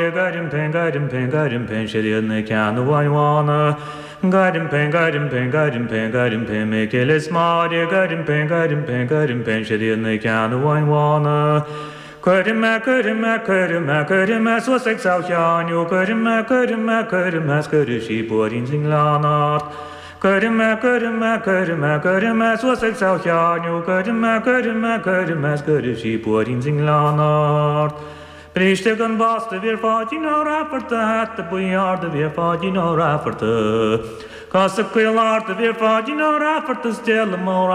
Guiding pen, shitty and they can the one wanna. Guiding pen, make it smart. Guiding pen, shitty and they can the one wanna. Curtain, so sex out yan, you curtain, she boarding sing lanat. Curtain, so sex out yan, you curtain, she boarding sing lanat. Prishtigen vaste weer vaat nou rapperte, het de boejaarde weer vaat nou rapperte. Kasse kwillaarte weer vaat nou rapperte, stille